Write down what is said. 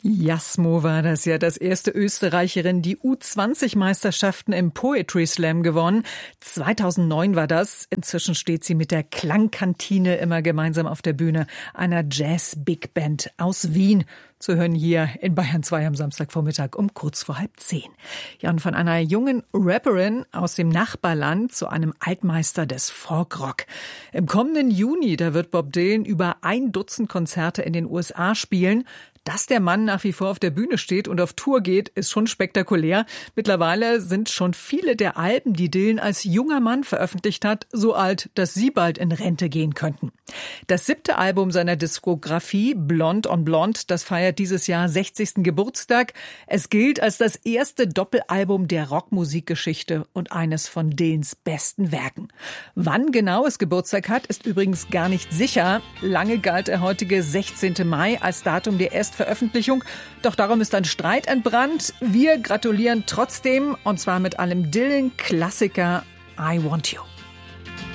Jasmo war das erste Österreicherin, die U20-Meisterschaften im Poetry Slam gewonnen. 2009 war das. Inzwischen steht sie mit der Klangkantine immer gemeinsam auf der Bühne einer Jazz-Big-Band aus Wien. Zu hören hier in Bayern 2 am Samstagvormittag um kurz vor 9:30. Ja, und von einer jungen Rapperin aus dem Nachbarland zu einem Altmeister des Folkrock. Im kommenden Juni, da wird Bob Dylan über 1 Dutzend Konzerte in den USA spielen. Dass der Mann nach wie vor auf der Bühne steht und auf Tour geht, ist schon spektakulär. Mittlerweile sind schon viele der Alben, die Dylan als junger Mann veröffentlicht hat, so alt, dass sie bald in Rente gehen könnten. Das 7. Album seiner Diskografie, Blonde on Blonde, das feiert dieses Jahr 60. Geburtstag. Es gilt als das erste Doppelalbum der Rockmusikgeschichte und eines von Dylans besten Werken. Wann genau es Geburtstag hat, ist übrigens gar nicht sicher. Lange galt der heutige 16. Mai als Datum der Erstveröffentlichung. Doch darum ist ein Streit entbrannt. Wir gratulieren trotzdem, und zwar mit einem Dylan-Klassiker I Want You.